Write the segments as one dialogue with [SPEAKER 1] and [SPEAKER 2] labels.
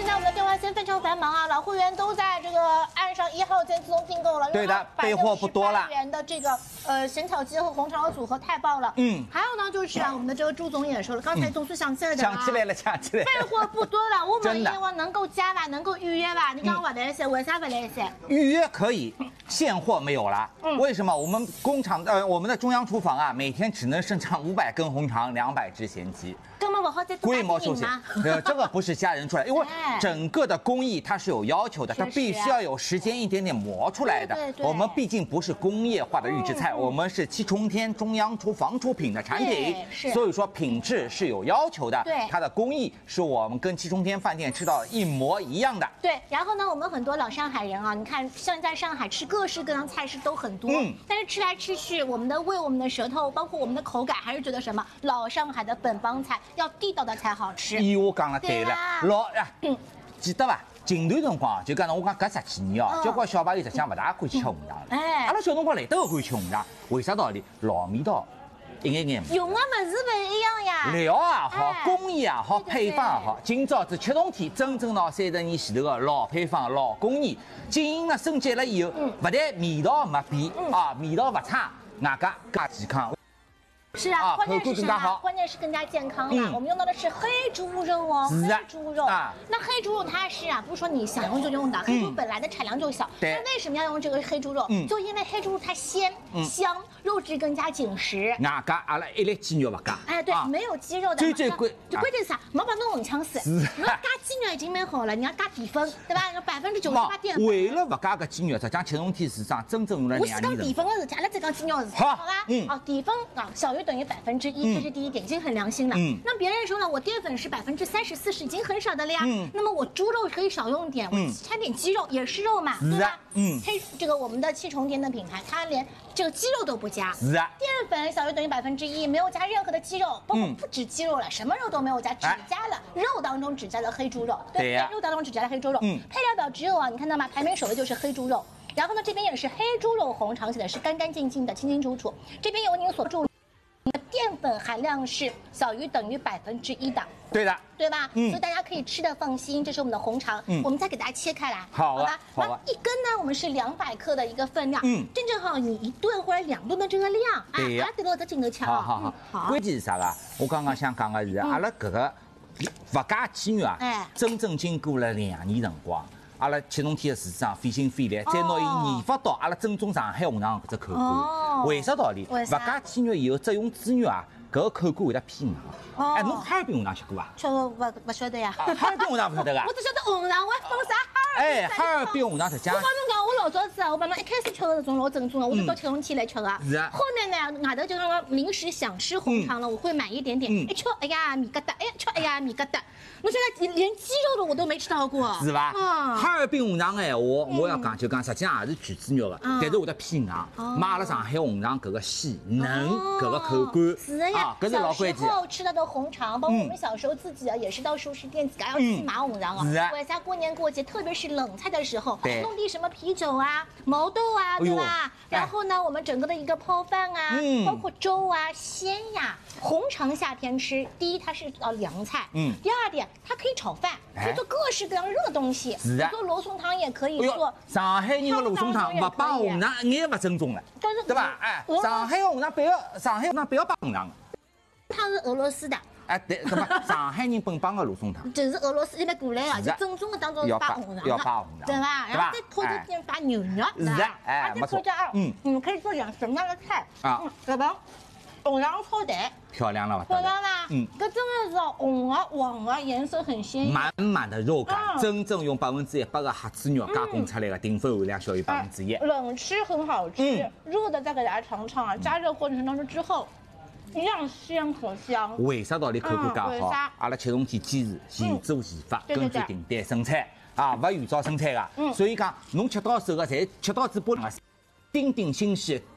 [SPEAKER 1] 现在我们的电话线非常繁忙啊，老会员都在这个按上1号线自动订购了。
[SPEAKER 2] 对的，备货不多了。
[SPEAKER 1] 元的这个咸炒鸡和红肠的组合太棒了。还有呢就是啊，我们的这个朱总也说了，刚才总是想起来的。
[SPEAKER 2] 想起来了。
[SPEAKER 1] 备货不多了，我们希望能够加吧，能够预约吧。你刚刚不来噻，为啥不来噻？
[SPEAKER 2] 预约可以，现货没有了。为什么？我们工厂我们的中央厨房啊，每天只能生产500根红肠，200只咸鸡。
[SPEAKER 1] 根本不好再
[SPEAKER 2] 规模受限，这个不是家人出来，因为整个的工艺它是有要求的，它必须要有时间一点点磨出来的。我们毕竟不是工业化的预制菜，我们是七重天中央厨房出品的产品，所以说品质是有要求的。
[SPEAKER 1] 对，
[SPEAKER 2] 它的工艺是我们跟七重天饭店吃到一模一样的。
[SPEAKER 1] 对，然后呢，我们很多老上海人啊，你看像在上海吃各式各样菜式都很多，但是吃来吃去，我们的胃、我们的舌头，包括我们的口感，还是觉得什么老上海的本帮菜要地道的才好吃。
[SPEAKER 2] 伊我讲了对了，记得吧？近段辰光就讲我讲搿10几年哦，交关小朋友实际上勿大欢喜吃红肠了。阿拉小辰光来得欢喜吃红肠，为啥道理？老味道，一眼眼。
[SPEAKER 1] 用的物事不一样呀。
[SPEAKER 2] 料也好，工艺也好，配方也好，今朝子7重天真正拿30年前头的老配方、老工艺进行了升级了以后，不但味道没变啊，味道不差，外加更健康。
[SPEAKER 1] 是啊，关键是什么？关键是更加健康呀。我们用到的是黑猪肉哦，黑猪肉。那黑猪肉它是啊，不是说你想用就用的，黑猪本来的产量就小。那为什么要用这个黑猪肉？就因为黑猪肉它鲜香，肉质更加紧实。
[SPEAKER 2] 外加阿拉一粒鸡肉不加。
[SPEAKER 1] 哎，对，没有鸡肉的。
[SPEAKER 2] 最贵，
[SPEAKER 1] 关键是啥？没把弄混腔死。你要加鸡肉已经蛮好了，你要加淀粉，对吧？98%淀粉。
[SPEAKER 2] 为了不加个鸡肉，实际上7重天市场真正用了2年。
[SPEAKER 1] 我是讲淀粉的事情，阿拉再讲鸡肉的事情，好吧？哦，淀粉啊，小于等于1%，这是第一点，已经很良心了。那别人说了，我淀粉是30%、40%，已经很少的了呀。那么我猪肉可以少用点，我掺点鸡肉也是肉嘛，对吧？这个我们的7重天的品牌，它连这个鸡肉都不加，淀粉小于等于1%，没有加任何的鸡肉，包括不止鸡肉了，什么肉都没有加，只加了肉当中只加了黑猪肉，对呀，肉当中只加了黑猪肉。配料表只有啊，你看到吗？排名首位就是黑猪肉，然后呢这边也是黑猪肉红肠，写的是干干净净的、清清楚楚。这边有您所注。淀粉含量是小于等于1%的，对的，对吧？所以大家可以吃的放心。这是我们的红肠，我们再给大家切开来，
[SPEAKER 2] 好吧？
[SPEAKER 1] 那一根呢，我们是200克的一个分量，正正好你1顿或者2顿的这个量，
[SPEAKER 2] 对呀，
[SPEAKER 1] 对了，在镜头瞧。
[SPEAKER 2] 好，关键是啥个？我刚刚想讲的是，阿拉搿个不加鸡肉啊，真正经过了2年辰光。阿拉7重天的市场费心费力，再拿伊研发到阿拉正宗上海红肠搿只口感。为啥道理？不加鸡肉以后，只用猪肉啊，搿个口感会得偏硬。哎，侬哈尔滨红肠吃过伐？
[SPEAKER 1] 吃不晓得呀。
[SPEAKER 2] 哈尔滨红肠不晓得个？
[SPEAKER 1] 我只晓得红肠，我还放啥哈尔滨？
[SPEAKER 2] 哎，哈尔滨红肠实际上。
[SPEAKER 1] 我帮侬讲，我老早子啊，我帮侬一开始吃的这种老正宗的，我就到7重天来吃的。
[SPEAKER 2] 是啊。
[SPEAKER 1] 后面呢，外头就让我临时想吃红肠了，我会买一点点。一吃，哎呀米疙瘩，哎呀米疙瘩。我现在连鸡肉的我都没吃到过，
[SPEAKER 2] 是吧？哈尔滨红肠哎，我要讲就讲，实际上也是全猪肉的，但是会得偏硬。买阿拉上海红肠搿个细嫩，搿个口感。
[SPEAKER 1] 是的呀，
[SPEAKER 2] 搿是老关键。
[SPEAKER 1] 小时候吃到的红肠，包括我们小时候自己啊，也是到熟食店自家要去买红肠啊。为啥过年过节，特别是冷菜的时候，弄点什么啤酒啊、毛豆啊，对吧？然后呢，我们整个的一个泡饭啊，包括粥啊、鲜呀，红肠夏天吃，第一它是凉菜，第二点它可以炒饭，可以做各式各样热东西，做罗宋汤也可以做。
[SPEAKER 2] 上海人的罗宋汤不帮红肠一眼不正宗了，对吧？哎，上海红肠不要帮红肠。
[SPEAKER 1] 它是俄罗斯的。
[SPEAKER 2] 哎，对，对吧？上海人本帮的罗宋汤，
[SPEAKER 1] 就是俄罗斯那边过来啊，就正宗的当中是扒红肠，
[SPEAKER 2] 要扒红肠，
[SPEAKER 1] 对吧？然后再拖着点扒牛肉，
[SPEAKER 2] 是的，哎，
[SPEAKER 1] 没错。你们可以做点什么样的菜啊？对吧？红肠炒蛋，
[SPEAKER 2] 漂亮了吧？
[SPEAKER 1] 漂亮吧？这真的是红啊、黄啊，颜色很鲜艳，
[SPEAKER 2] 满满的肉感，真正用100%的黑猪肉加工出来的，淀粉含量小于1%。
[SPEAKER 1] 冷吃很好吃，热的再给大家尝尝啊！加热过程当中之后。一样鲜可香。
[SPEAKER 2] 为啥道理口感介好？阿拉7重天坚持现做现发，根据订单生产啊，不预早生产的。所以讲，侬吃到手的，侪吃到嘴巴丁丁新鲜，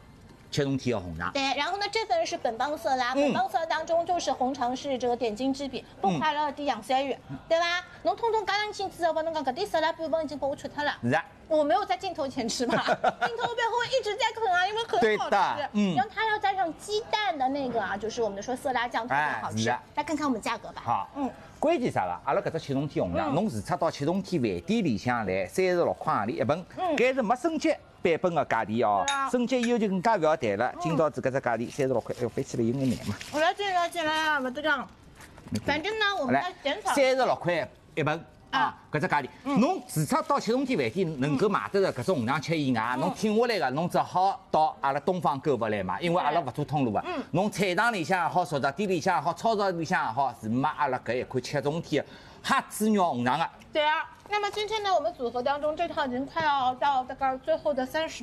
[SPEAKER 2] 7冬天的红肠。
[SPEAKER 1] 对，然后呢，这份是本帮色拉，本帮色当中就是红肠是这个点睛之笔，不快乐的洋山芋，对吧？侬通通加上去之后，帮侬讲搿点色拉半份已经被我吃脱了。
[SPEAKER 2] 是啊。
[SPEAKER 1] 我没有在镜头前吃嘛，镜头背后一直在啃啊，因为很好吃。然后它要加上鸡蛋的那个啊，就是我们说色拉酱特别好吃。来看看我们价格吧。
[SPEAKER 2] 好，关键啥个？阿拉搿只7冬天红肠，侬除出到7冬天饭店里向来36块行钿一份，搿是没升级版本的价钿哦。升级以后就更加勿要谈了。今朝子搿只价钿36块，哎呦，飞起来有眼难嘛。
[SPEAKER 1] 我要进来啊，勿得讲。反正呢，我们在检讨。
[SPEAKER 2] 36块一份。啊，搿只价钿，侬除出到7冬天饭店能够买得着搿种红肠吃以外，侬挺下来个，侬只好到阿拉东方购物来买，因为阿拉勿做通路个。侬菜场里向也好，熟食店里向也好，超市里向也好，是买阿拉搿一款7冬天黑猪肉红肠个。
[SPEAKER 1] 对啊，那么今天呢，我们组合当中这套已经快要到大概最后的30。